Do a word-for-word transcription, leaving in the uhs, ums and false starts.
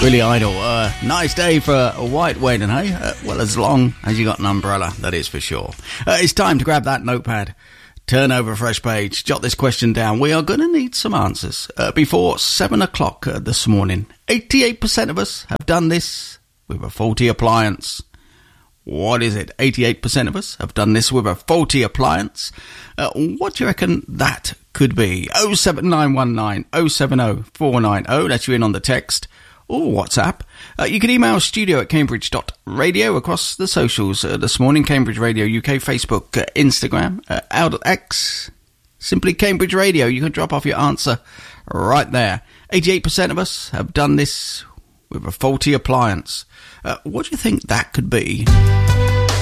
Billy Idol. Uh, nice day for a white wedding, hey? Uh, well, as long as you got an umbrella, that is for sure. Uh, it's time to grab that notepad, turn over a fresh page, jot this question down. We are going to need some answers uh, before seven o'clock uh, this morning. eighty-eight percent of us have done this with a faulty appliance. What is it? eighty-eight percent of us have done this with a faulty appliance. Uh, what do you reckon that could be? oh seven nine one nine oh seven oh four nine oh. That's you in on the text or WhatsApp. Uh, you can email studio at cambridge dot radio across the socials uh, this morning. Cambridge Radio U K, Facebook, uh, Instagram, uh, out at X, simply Cambridge Radio. You can drop off your answer right there. eighty-eight percent of us have done this with a faulty appliance. Uh, what do you think that could be?